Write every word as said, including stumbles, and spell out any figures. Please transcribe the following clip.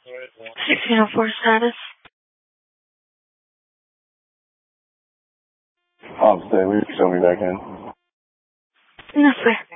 sixteen oh four status. I'll stay. We still be back in. No, sir.